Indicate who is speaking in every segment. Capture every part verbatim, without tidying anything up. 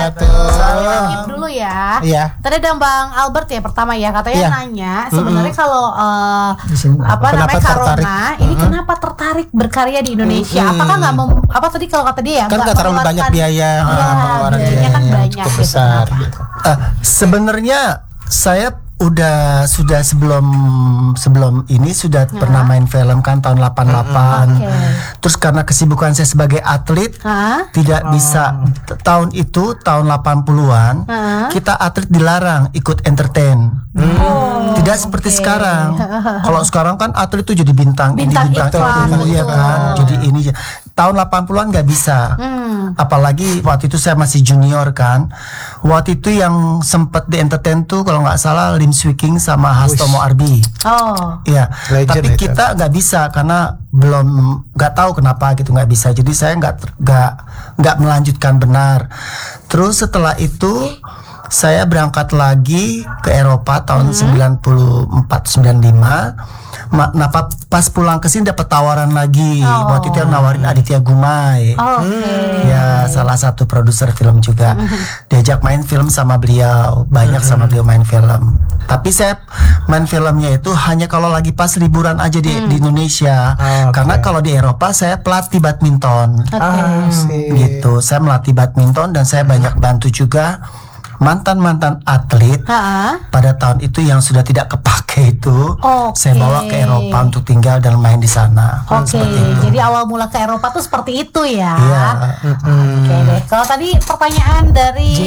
Speaker 1: wabarakatuh.
Speaker 2: Saya skip dulu ya.
Speaker 1: Iya.
Speaker 2: Tadi ada Bang Albert ya pertama ya, katanya
Speaker 1: Iya.
Speaker 2: nanya sebenarnya
Speaker 1: Mm-mm.
Speaker 2: kalau uh, apa
Speaker 1: Kenapa
Speaker 2: namanya
Speaker 1: tertarik?
Speaker 2: Corona ini
Speaker 1: Mm-mm.
Speaker 2: kenapa tertarik berkarya di Indonesia?
Speaker 1: Mm-mm.
Speaker 2: Apakah nggak mem- apa tadi kalau kata dia ya
Speaker 1: Kan nggak terlalu banyak biaya,
Speaker 2: ya,
Speaker 1: pengeluaran
Speaker 2: biayanya kan
Speaker 1: biayanya
Speaker 2: banyak
Speaker 1: cukup
Speaker 2: gitu.
Speaker 1: besar.
Speaker 2: Kenapa?
Speaker 3: Uh, sebenarnya saya udah sudah sebelum sebelum ini sudah
Speaker 2: Ya.
Speaker 3: pernah main film kan tahun delapan puluh delapan.
Speaker 2: Oke.
Speaker 3: Terus karena kesibukan saya sebagai atlet
Speaker 2: Hah?
Speaker 3: tidak bisa t- tahun itu tahun delapan puluhan
Speaker 2: Hah?
Speaker 3: kita atlet dilarang ikut entertain.
Speaker 2: Oh,
Speaker 3: Tidak seperti
Speaker 2: oke.
Speaker 3: sekarang. Kalau sekarang kan atlet itu jadi bintang,
Speaker 2: Bintang
Speaker 3: ini bintang
Speaker 2: iklan,
Speaker 3: itu, iya
Speaker 2: betul.
Speaker 3: kan. Jadi ini tahun delapan puluhan nggak bisa.
Speaker 2: Hmm.
Speaker 3: Apalagi waktu itu saya masih junior kan. Waktu itu yang sempat di entertain tuh kalau nggak salah Lim Swee King sama Hastomo Arbi.
Speaker 2: Oh.
Speaker 3: Iya.
Speaker 1: Legend
Speaker 3: Tapi
Speaker 1: itu.
Speaker 3: kita nggak bisa karena belum nggak tahu kenapa gitu nggak bisa. Jadi saya nggak ter- nggak nggak melanjutkan benar. Terus setelah itu saya berangkat lagi ke Eropa tahun sembilan puluh empat sembilan puluh lima. Ma- Nah pa- pas pulang ke sini dapat tawaran lagi.
Speaker 2: Oh.
Speaker 3: Waktu itu yang nawarin Aditya Gumai.
Speaker 2: Oh, oke.
Speaker 3: Ya salah satu produser film juga. Diajak main film sama beliau. Banyak sama beliau main film. Tapi saya main filmnya itu hanya kalau lagi pas liburan aja di, di Indonesia.
Speaker 1: Ah, oke.
Speaker 3: Karena kalau di Eropa saya pelatih badminton.
Speaker 1: Ah, sih.
Speaker 3: Gitu. Saya melatih badminton dan saya banyak bantu juga mantan-mantan atlet
Speaker 2: Ha-ha.
Speaker 3: pada tahun itu yang sudah tidak kepake itu.
Speaker 2: Oke.
Speaker 3: Saya bawa ke Eropa untuk tinggal dan main di sana.
Speaker 2: Oke,
Speaker 3: Seperti itu.
Speaker 2: jadi awal mula ke Eropa tuh seperti itu ya.
Speaker 3: Iya.
Speaker 2: Oke deh. Kalau tadi pertanyaan dari
Speaker 1: J.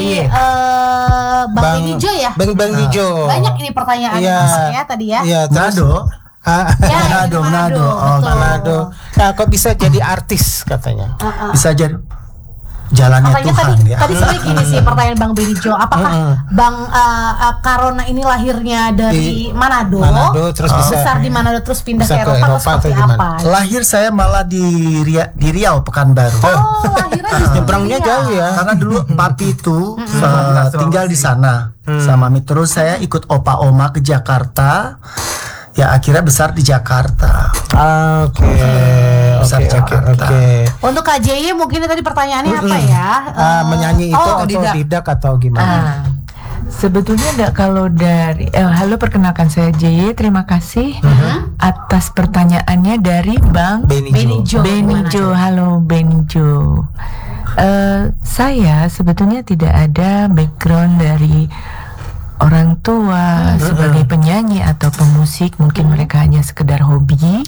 Speaker 2: eh, Bang
Speaker 1: Bang
Speaker 2: Benny Jo ya.
Speaker 1: Bang Bang Nijo.
Speaker 2: Banyak ini pertanyaan
Speaker 1: Iya.
Speaker 2: masuknya tadi ya.
Speaker 1: Iya, terus
Speaker 3: Nado.
Speaker 1: Ah,
Speaker 2: Ya,
Speaker 3: Manado,
Speaker 2: ini
Speaker 3: Manado. Oh,
Speaker 2: betul.
Speaker 1: Manado. Nah, kok bisa jadi artis katanya?
Speaker 2: Uh-uh.
Speaker 3: Bisa jadi jalannya
Speaker 2: Makanya
Speaker 3: Tuhan
Speaker 2: tadi
Speaker 3: ya.
Speaker 2: tadi sebenarnya gini sih pertanyaan Bang Benny Jo, apakah Bang eh, eh, Corona ini lahirnya dari
Speaker 1: Di
Speaker 2: Manado,
Speaker 1: Manado, terus bisa-
Speaker 2: besar di Manado terus pindah
Speaker 1: bisa
Speaker 2: ke
Speaker 1: ke
Speaker 2: Eropa, atau
Speaker 1: Eropa
Speaker 2: seperti
Speaker 1: atau gimana?
Speaker 2: apa?
Speaker 3: Lahir saya malah di Ria- di Riau Pekanbaru.
Speaker 2: Oh, lahirnya di
Speaker 1: Nyebrangnya
Speaker 2: India.
Speaker 1: jauh ya.
Speaker 3: Karena dulu papi itu uh, tinggal di sana sama mami. Terus saya ikut opa oma ke Jakarta. Ya akhirnya besar di Jakarta.
Speaker 1: Ah, Oke,
Speaker 3: Besar
Speaker 1: oke, oke,
Speaker 3: Jakarta.
Speaker 1: oke.
Speaker 2: Untuk K J Y mungkin tadi pertanyaannya apa ya?
Speaker 1: Ah,
Speaker 2: Eh,
Speaker 1: menyanyi itu
Speaker 2: oh,
Speaker 1: atau
Speaker 4: tidak.
Speaker 1: didak atau gimana?
Speaker 4: Ah, sebetulnya enggak kalau dari eh, halo perkenalkan saya J Y, terima kasih atas pertanyaannya dari Bang
Speaker 1: Benny
Speaker 2: Benny Jo.
Speaker 1: Jo.
Speaker 4: Benny Jo. Halo Benny Jo. Eh, saya sebetulnya tidak ada background dari orang tua sebagai penyanyi atau pemusik, mungkin mereka hanya sekedar hobi.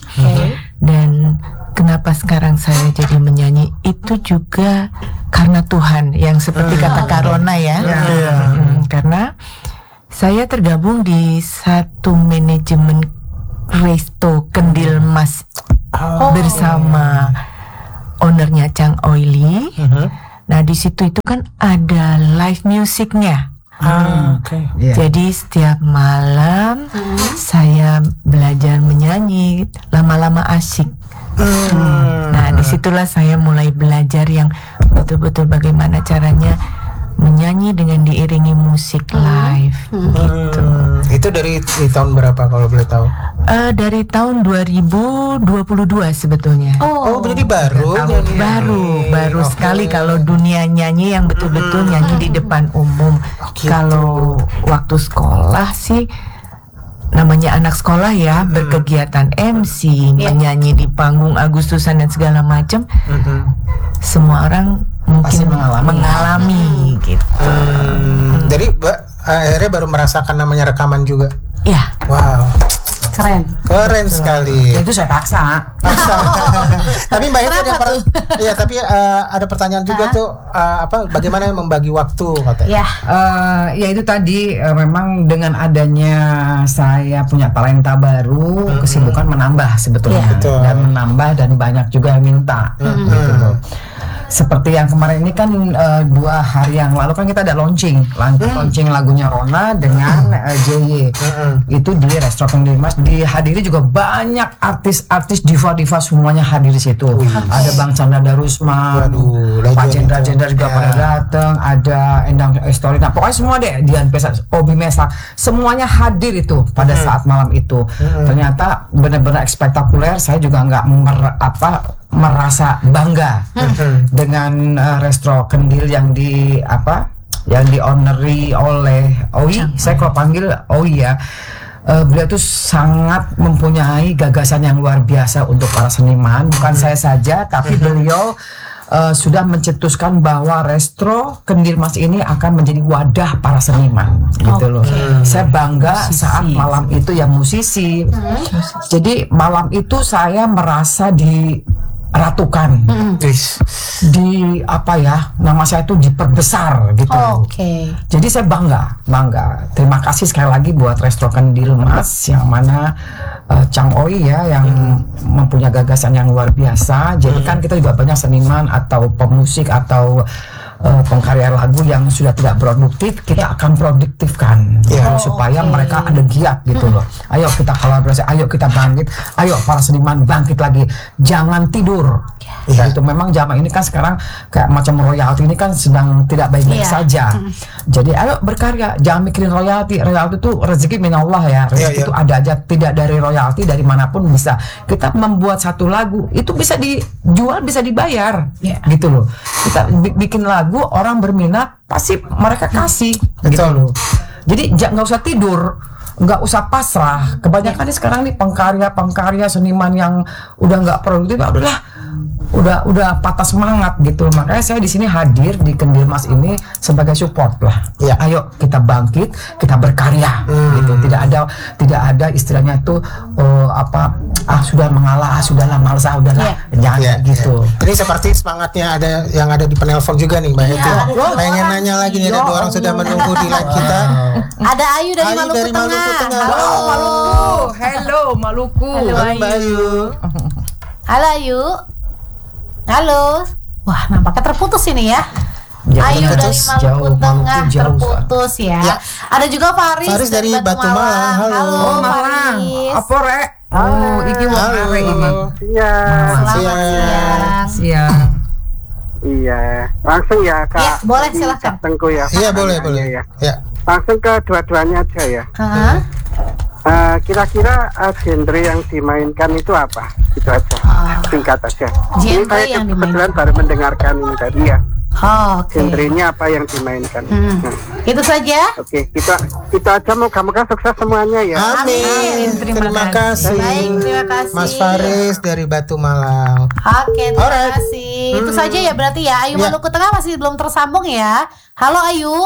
Speaker 4: Dan kenapa sekarang saya jadi menyanyi itu juga karena Tuhan yang seperti kata Karona ya. Hmm, karena saya tergabung di satu manajemen resto Kendil Mas bersama ownernya Chang Oily. Nah di situ itu kan ada live musicnya.
Speaker 1: Ah, oke.
Speaker 4: Jadi setiap malam saya belajar menyanyi, lama-lama asik. Nah disitulah saya mulai belajar yang betul-betul bagaimana caranya menyanyi dengan diiringi musik live. Gitu.
Speaker 1: Hmm, itu dari, di tahun berapa kalau boleh tahu?
Speaker 4: Eh, dari tahun dua ribu dua puluh dua sebetulnya.
Speaker 1: Oh, berarti baru nyanyi.
Speaker 4: Baru, baru
Speaker 1: Oke.
Speaker 4: sekali kalau dunia nyanyi yang betul-betul nyanyi di depan umum.
Speaker 1: gitu.
Speaker 4: Kalau waktu sekolah sih namanya anak sekolah ya, berkegiatan M C, menyanyi di panggung Agustusan dan segala macam. Semua orang mungkin
Speaker 3: Pasti mengalami.
Speaker 4: mengalami gitu.
Speaker 1: Hmm, jadi Mbak akhirnya baru merasakan namanya rekaman juga.
Speaker 4: Ya,
Speaker 1: Wow,
Speaker 2: Keren.
Speaker 1: keren sekali.
Speaker 3: Itu saya paksa.
Speaker 1: Tapi Mbak Hendra ada
Speaker 2: Kenapa
Speaker 1: per- iya tapi eh, ada pertanyaan juga tuh eh, apa bagaimana membagi waktu katanya?
Speaker 2: Ya.
Speaker 5: Eh, ya itu tadi eh, memang dengan adanya saya punya talenta baru, kesibukan menambah sebetulnya.
Speaker 1: Iya. Betul.
Speaker 5: Dan menambah dan banyak juga yang minta gitu loh. Seperti yang kemarin ini kan eh, dua hari yang lalu kan kita ada launching lan- launching lagunya Rona dengan eh, J Y. Itu di Restoran Dimas, dihadiri juga banyak artis-artis diva-diva semuanya hadir di situ. Ada Bang Chandra Darusman,
Speaker 1: Waduh,
Speaker 5: Pak
Speaker 1: legend
Speaker 5: Jendra-Jendra juga pada datang, ada Endang Story, nah pokoknya semua deh, Dian Pesa, Obi Mesa, semuanya hadir itu pada saat malam itu. Ternyata benar-benar spektakuler. Saya juga nggak mer- apa merasa bangga dengan uh, Resto Kendil yang di apa yang dioneri oleh Oi. Saya kalau panggil Oi ya. Uh, beliau tuh sangat mempunyai gagasan yang luar biasa untuk para seniman. Bukan saya saja, tapi beliau Uh, sudah mencetuskan bahwa Restro Kendil Mas ini akan menjadi wadah para seniman, gitu loh. Saya bangga musisi. Saat malam itu ya musisi. Hmm. Jadi malam itu saya merasa diratukan, hmm. di apa ya, nama saya itu diperbesar gitu.
Speaker 2: Oke. Okay.
Speaker 5: Jadi saya bangga, bangga. Terima kasih sekali lagi buat Restro Kendil Mas, yang mana uh, Chang Oi ya yang hmm. mempunyai gagasan yang luar biasa. Jadi hmm. kan kita juga banyak seniman atau pemusik atau uh, pengkarya lagu yang sudah tidak produktif, kita yeah. akan produktifkan yeah. gitu, supaya okay. mereka ada giat gitu hmm. loh. Ayo kita kolaborasi, ayo kita bangkit, ayo para seniman bangkit lagi, jangan tidur. Yeah. Gitu. Memang zaman ini kan sekarang kayak macam royalti ini kan sedang tidak baik-baik yeah. saja. Hmm. Jadi ayo berkarya, jangan mikirin royalti. Royalti itu rezeki minallah ya. Rezeki yeah, yeah. itu ada aja, tidak dari royalti, dari manapun bisa. Kita membuat satu lagu itu bisa dijual, bisa dibayar, yeah. gitu loh. Kita bikin lagu, orang berminat, pasti mereka kasih,
Speaker 1: Betul.
Speaker 5: gitu loh. Jadi nggak usah tidur, nggak usah pasrah. Kebanyakan nih sekarang nih pengkarya-pengkarya seniman yang udah nggak produktif, ya udahlah, udah udah patah semangat gitu. Makanya saya di sini hadir di Kendil Mas ini sebagai support lah. Ya. Ayo kita bangkit, kita berkarya, hmm. gitu. Tidak ada tidak ada istilahnya itu uh, apa ah sudah mengalah, ah, sudahlah malas, ah, udahlah, yeah. jangan yeah. gitu.
Speaker 1: Jadi seperti semangatnya ada yang ada di penelpon juga nih Mbak Heti. Yeah. Oh, pengen nanya lagi nih, ada dua orang sudah menunggu di live kita.
Speaker 2: Ada Ayu dari,
Speaker 1: Ayu
Speaker 2: Maluku,
Speaker 1: dari Maluku
Speaker 2: Tengah.
Speaker 1: Tengah.
Speaker 5: Halo Maluku, hello Maluku.
Speaker 2: Halo,
Speaker 1: Halo Mbak Ayu.
Speaker 2: Halo Ayu. Halo. Wah, nampaknya terputus ini ya.
Speaker 5: Jauh
Speaker 2: Ayu dari
Speaker 5: terputus,
Speaker 2: Maluku
Speaker 5: jauh,
Speaker 2: Tengah
Speaker 5: Maluku, jauh,
Speaker 2: terputus ya.
Speaker 1: Ya.
Speaker 2: Ada juga Faris,
Speaker 1: Faris dari Batu Malang. Halo.
Speaker 2: Halo
Speaker 5: Oh, Malang.
Speaker 2: Faris.
Speaker 5: Apa rek? Oh, iki wong
Speaker 1: Halo.
Speaker 5: arek ini.
Speaker 6: Siang.
Speaker 2: Selamat
Speaker 1: Siang.
Speaker 2: siang.
Speaker 5: Siang.
Speaker 6: Iya, langsung ya Kak.
Speaker 2: Ya, boleh,
Speaker 6: Di
Speaker 2: silakan.
Speaker 6: Kak Tengku ya.
Speaker 1: Iya boleh
Speaker 6: Iya,
Speaker 1: boleh.
Speaker 6: Ya.
Speaker 1: Ya.
Speaker 6: Langsung ke dua-duanya aja ya.
Speaker 2: Hah?
Speaker 6: Uh, kira-kira uh, genre yang dimainkan itu apa? Itu aja.
Speaker 2: Ah.
Speaker 6: Singkat aja.
Speaker 2: Genre
Speaker 6: Ini saya
Speaker 2: yang
Speaker 6: kebetulan
Speaker 2: dimainkan.
Speaker 6: baru mendengarkan ini tadi ya.
Speaker 2: Oh, oke.
Speaker 6: Genrenya apa yang dimainkan?
Speaker 2: Hmm.
Speaker 6: Nah,
Speaker 2: Itu saja.
Speaker 6: Oke, kita kita aja moga-moga sukses semuanya ya.
Speaker 1: Amin.
Speaker 2: Amin.
Speaker 1: Terima,
Speaker 4: Terima
Speaker 1: kasih.
Speaker 2: Baik, terima kasih.
Speaker 1: Mas Faris dari Batu Malang.
Speaker 2: Oke, terima
Speaker 1: Alright.
Speaker 2: kasih. Itu
Speaker 1: Hmm.
Speaker 2: saja ya berarti ya. Ayu
Speaker 1: Ya.
Speaker 2: Maluku Tengah masih belum tersambung ya. Halo Ayu.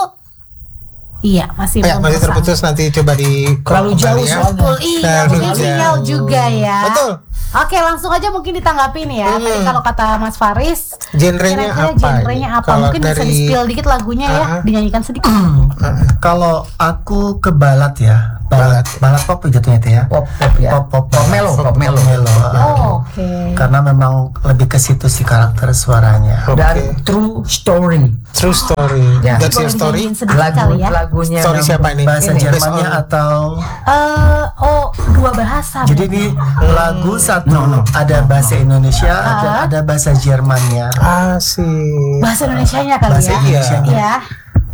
Speaker 2: Iya, masih
Speaker 1: Ya,
Speaker 2: belum
Speaker 1: masih
Speaker 2: tersambung.
Speaker 1: terputus, nanti coba di
Speaker 5: Terlalu jauh
Speaker 1: ya.
Speaker 5: soalnya.
Speaker 2: Betul, iya,
Speaker 1: Terlalu
Speaker 2: mungkin
Speaker 1: jauh.
Speaker 2: sinyal juga ya.
Speaker 1: Betul.
Speaker 2: Oke, langsung aja mungkin ditanggapi nih ya.
Speaker 1: Hmm.
Speaker 2: Tadi kalau kata Mas Faris,
Speaker 1: Genrenya
Speaker 2: kira-kira
Speaker 1: apa?
Speaker 2: genrenya
Speaker 1: ini?
Speaker 2: apa?
Speaker 1: Kalau
Speaker 2: Mungkin bisa
Speaker 1: dari
Speaker 2: di-spill dikit lagunya ya,
Speaker 1: Ah.
Speaker 2: dinyanyikan sedikit.
Speaker 3: Kalau aku ke balat ya, balat, balat pop jatuhnya itu ya.
Speaker 5: Pop pop ya.
Speaker 3: Pop pop,
Speaker 5: Pop melo, pop melo.
Speaker 2: Oh, oke.
Speaker 3: Karena memang lebih ke situ sih karakter suaranya.
Speaker 1: Oke.
Speaker 5: Dan true story.
Speaker 1: True story.
Speaker 5: Ya.
Speaker 1: That's your
Speaker 2: Boleh
Speaker 1: story.
Speaker 2: dinyanyiin sedikit
Speaker 5: Lagu
Speaker 2: kali ya.
Speaker 5: lagunya.
Speaker 1: Story siapa ini?
Speaker 3: Bahasa
Speaker 1: Ini, based
Speaker 3: Jermannya
Speaker 1: on-
Speaker 3: atau
Speaker 2: Eh, oh, dua bahasa.
Speaker 3: jadi
Speaker 2: berarti.
Speaker 3: ini lagu satu ada bahasa Indonesia, ada
Speaker 2: Ah.
Speaker 3: ada bahasa Jermannya.
Speaker 1: Asik.
Speaker 2: bahasa Indonesianya kali
Speaker 3: Bahasa
Speaker 2: ya.
Speaker 3: Indonesianya.
Speaker 2: Iya.